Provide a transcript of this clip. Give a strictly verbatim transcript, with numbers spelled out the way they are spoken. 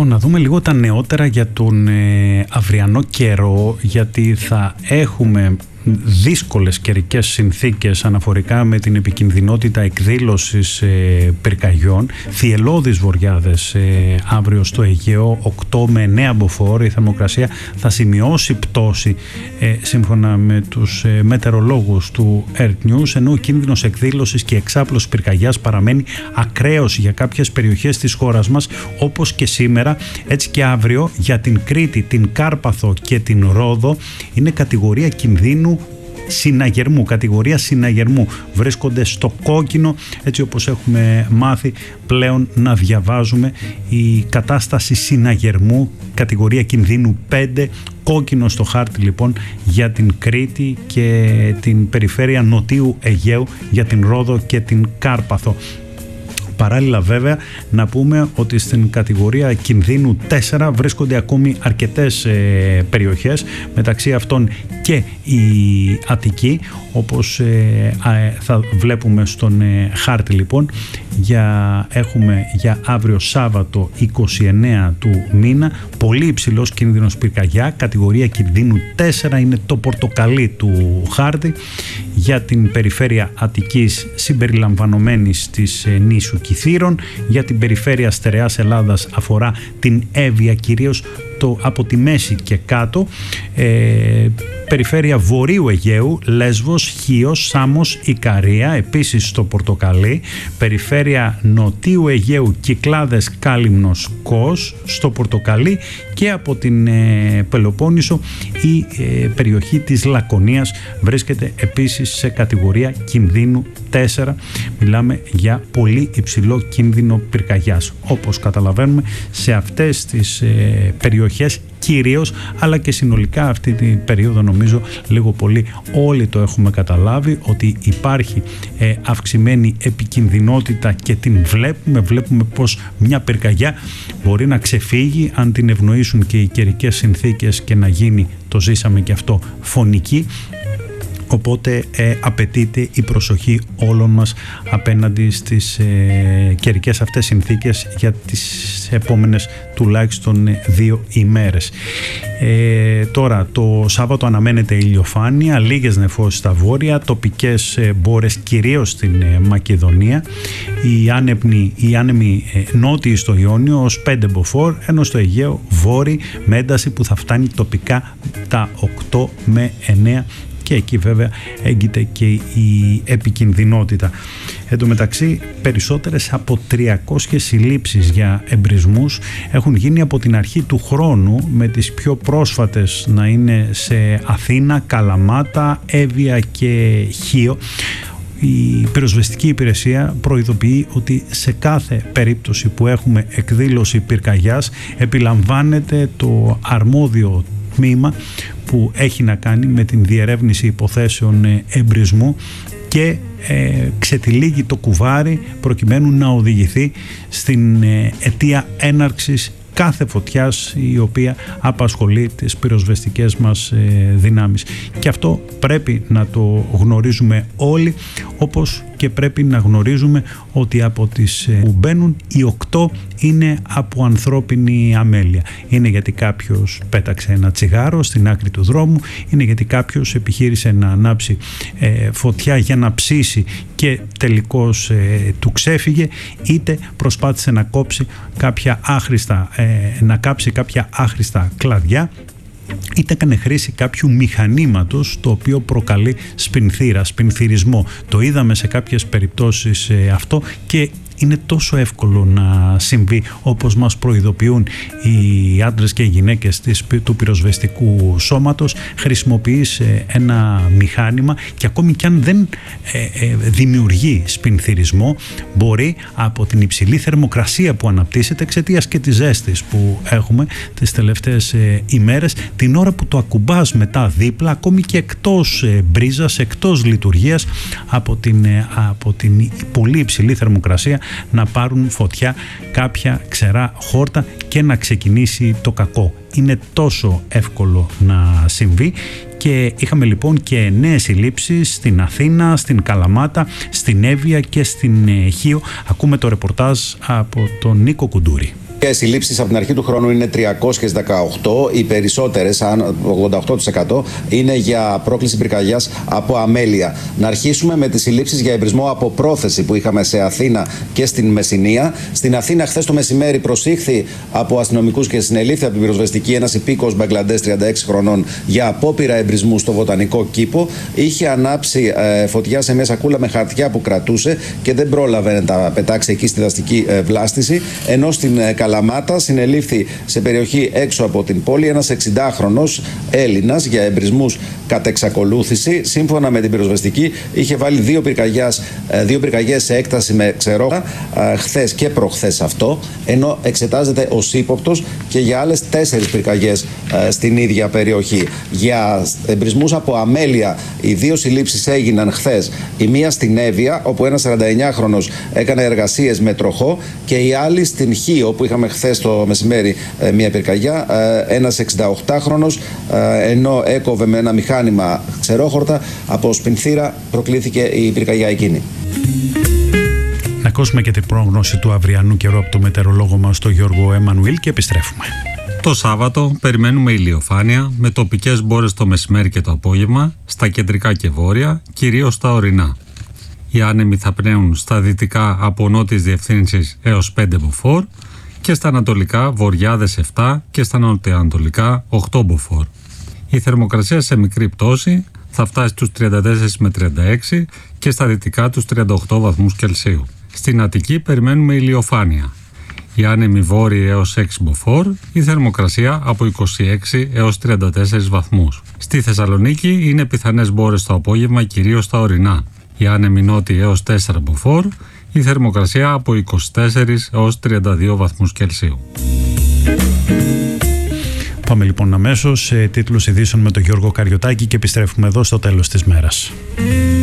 Λοιπόν, να δούμε λίγο τα νεότερα για τον ε, αυριανό καιρό, γιατί θα έχουμε δύσκολες καιρικές συνθήκες αναφορικά με την επικινδυνότητα εκδήλωσης ε, πυρκαγιών. Θυελλώδεις βοριάδες ε, αύριο στο Αιγαίο, οκτώ με εννέα μποφόρ. Η θερμοκρασία θα σημειώσει πτώση ε, σύμφωνα με τους ε, μετεωρολόγους του Earth News, ενώ ο κίνδυνος εκδήλωσης και εξάπλωσης πυρκαγιάς παραμένει ακραίος για κάποιες περιοχές της χώρας μας, όπως και σήμερα. Έτσι και αύριο για την Κρήτη, την Κάρπαθο και την Ρόδο είναι κατηγορία κινδύνου συναγερμού, κατηγορία συναγερμού. Βρίσκονται στο κόκκινο, έτσι όπως έχουμε μάθει πλέον να διαβάζουμε. Η κατάσταση συναγερμού, κατηγορία κινδύνου πέντε, κόκκινο στο χάρτη λοιπόν για την Κρήτη και την περιφέρεια Νοτίου Αιγαίου, για την Ρόδο και την Κάρπαθο. Παράλληλα βέβαια να πούμε ότι στην κατηγορία κινδύνου τέσσερα βρίσκονται ακόμη αρκετές ε, περιοχές, μεταξύ αυτών και η Αττική, όπως ε, ε, θα βλέπουμε στον ε, χάρτη λοιπόν. Για, έχουμε για αύριο Σάββατο είκοσι εννέα του μήνα πολύ υψηλός κίνδυνος πυρκαγιά, κατηγορία κινδύνου τέσσερα είναι το πορτοκαλί του χάρτη. Για την περιφέρεια Αττικής συμπεριλαμβανομένης της ε, νήσου Κιθήρων, για την περιφέρεια Στερεάς Ελλάδας αφορά την Εύβοια κυρίως το, από τη μέση και κάτω, ε, περιφέρεια Βορείου Αιγαίου, Λέσβος, Χίος, Σάμος, Ικαρία, επίσης στο πορτοκαλί, περιφέρεια Νοτίου Αιγαίου, Κυκλάδες, Κάλυμνος, Κος, στο πορτοκαλί, και από την ε, Πελοπόννησο η ε, περιοχή της Λακωνίας βρίσκεται επίσης σε κατηγορία κινδύνου τέσσερα. Μιλάμε για πολύ υψηλό κίνδυνο πυρκαγιάς. Όπως καταλαβαίνουμε, σε αυτές τις ε, περιοχές κυρίως, αλλά και συνολικά αυτή την περίοδο νομίζω λίγο πολύ όλοι το έχουμε καταλάβει ότι υπάρχει ε, αυξημένη επικινδυνότητα και την βλέπουμε, βλέπουμε πως μια πυρκαγιά μπορεί να ξεφύγει αν την ευνοήσουν και οι καιρικές συνθήκες και να γίνει, το ζήσαμε και αυτό, φωνική. Οπότε ε, απαιτείται η προσοχή όλων μας απέναντι στις ε, καιρικές αυτές συνθήκες για τις επόμενες τουλάχιστον δύο ημέρες. Ε, τώρα το Σάββατο αναμένεται ηλιοφάνεια, λίγες νεφώσεις στα βόρεια, τοπικές ε, μπόρες κυρίως στην ε, Μακεδονία, οι άνεμοι, οι άνεμοι ε, νότιοι στο Ιόνιο ως πέντε μποφόρ, ενώ στο Αιγαίο βόρειοι με ένταση που θα φτάνει τοπικά τα οκτώ με εννέα, και εκεί βέβαια έγκυται και η επικινδυνότητα. Εν τω μεταξύ, περισσότερες από τριακόσιες συλλήψεις για εμπρισμούς έχουν γίνει από την αρχή του χρόνου, με τις πιο πρόσφατες να είναι σε Αθήνα, Καλαμάτα, Εύβοια και Χίο. Η πυροσβεστική υπηρεσία προειδοποιεί ότι σε κάθε περίπτωση που έχουμε εκδήλωση πυρκαγιάς επιλαμβάνεται το αρμόδιο τμήμα που έχει να κάνει με την διερεύνηση υποθέσεων εμπρισμού και ε, ξετυλίγει το κουβάρι προκειμένου να οδηγηθεί στην ε, αιτία έναρξης κάθε φωτιάς η οποία απασχολεί τις πυροσβεστικές μας ε, δυνάμεις. Και αυτό πρέπει να το γνωρίζουμε όλοι, όπως και πρέπει να γνωρίζουμε ότι από τις ε, που μπαίνουν οι οκτώ είναι από ανθρώπινη αμέλεια. Είναι γιατί κάποιος πέταξε ένα τσιγάρο στην άκρη του δρόμου, είναι γιατί κάποιος επιχείρησε να ανάψει ε, φωτιά για να ψήσει και τελικώς ε, του ξέφυγε, είτε προσπάθησε να κόψει κάποια άχρηστα, ε, να κάψει κάποια άχρηστα κλαδιά, είτε έκανε χρήση κάποιου μηχανήματος το οποίο προκαλεί σπινθήρα, σπινθυρισμό. Το είδαμε σε κάποιες περιπτώσεις ε, αυτό και είναι τόσο εύκολο να συμβεί, όπως μας προειδοποιούν οι άντρες και οι γυναίκες της, του πυροσβεστικού σώματος. Χρησιμοποιείς ένα μηχάνημα και ακόμη κι αν δεν ε, ε, δημιουργεί σπινθυρισμό, μπορεί από την υψηλή θερμοκρασία που αναπτύσσεται εξαιτίας και της ζέστης που έχουμε τις τελευταίες ε, ημέρες, την ώρα που το ακουμπάς μετά δίπλα, ακόμη και εκτός ε, μπρίζας, εκτός λειτουργίας, από την, ε, από την πολύ υψηλή θερμοκρασία να πάρουν φωτιά κάποια ξερά χόρτα και να ξεκινήσει το κακό. Είναι τόσο εύκολο να συμβεί και είχαμε λοιπόν και νέες συλλήψεις στην Αθήνα, στην Καλαμάτα, στην Εύβοια και στην Χίο. Ακούμε το ρεπορτάζ από τον Νίκο Κουντούρη. Οι συλλήψεις από την αρχή του χρόνου είναι τριακόσιες δεκαοκτώ, οι περισσότερες, ογδόντα οκτώ τοις εκατό, είναι για πρόκληση πυρκαγιάς από αμέλεια. Να αρχίσουμε με τις συλλήψεις για εμπρισμό από πρόθεση που είχαμε σε Αθήνα και στην Μεσσηνία. Στην Αθήνα, χθες το μεσημέρι, προσήχθη από αστυνομικούς και συνελήφθη από την πυροσβεστική ένας υπήκοος Μπαγκλαντές τριάντα έξι χρονών για απόπειρα εμπρισμού στο βοτανικό κήπο. Είχε ανάψει ε, φωτιά σε μια σακούλα με χαρτιά που κρατούσε και δεν πρόλαβε να τα πετάξει εκεί στη δραστική ε, βλάστηση. Ενώ στην ε, Καλαμάτα συνελήφθη σε περιοχή έξω από την πόλη ένας εξηντάχρονος Έλληνας για εμπρισμούς κατ' εξακολούθηση. Σύμφωνα με την πυροσβεστική, είχε βάλει δύο πυρκαγιές, δύο πυρκαγιές σε έκταση με ξερόχα χθες και προχθές αυτό, ενώ εξετάζεται ως ύποπτος και για άλλες τέσσερις πυρκαγιές στην ίδια περιοχή. Για εμπρισμούς από αμέλεια, οι δύο συλλήψεις έγιναν χθες. Η μία στην Εύβοια, όπου ένας σαρανταεννιάχρονος έκανε εργασίες με τροχό, και η άλλη στην Χίο, όπου είχαμε χθες το μεσημέρι μια πυρκαγιά, ένας εξηνταοκτάχρονος, ενώ έκοβε με ένα μηχάνημα ξερόχορτα από σπινθήρα, προκλήθηκε η πυρκαγιά εκείνη. Να ακούσουμε και την πρόγνωση του αυριανού καιρού από το μετεωρολόγο μας, τον Γιώργο Εμμανουήλ, και επιστρέφουμε. Το Σάββατο περιμένουμε ηλιοφάνεια με τοπικές μπόρες το μεσημέρι και το απόγευμα στα κεντρικά και βόρεια, κυρίως στα ορεινά. Οι άνεμοι θα πνέουν στα δυτικά από νότιες διευθύνσεις έως πέντε μποφόρ και στα ανατολικά βορειάδες επτά και στα νοτιοανατολικά οκτώ μποφόρ. Η θερμοκρασία σε μικρή πτώση θα φτάσει στους τριάντα τέσσερα με τριάντα έξι και στα δυτικά τους τριάντα οκτώ βαθμούς Κελσίου. Στην Αττική περιμένουμε ηλιοφάνεια. Οι άνεμοι βόρειοι έως έξι μποφόρ, η θερμοκρασία από είκοσι έξι έως τριάντα τέσσερα βαθμούς. Στη Θεσσαλονίκη είναι πιθανές μπόρες το απόγευμα, κυρίως στα ορεινά. Οι άνεμοι νότιοι έως τέσσερα μποφόρ, η θερμοκρασία από είκοσι τέσσερα έως τριάντα δύο βαθμούς Κελσίου. Πάμε λοιπόν αμέσως σε τίτλους ειδήσεων με τον Γιώργο Καριωτάκη και επιστρέφουμε εδώ στο τέλος της μέρας.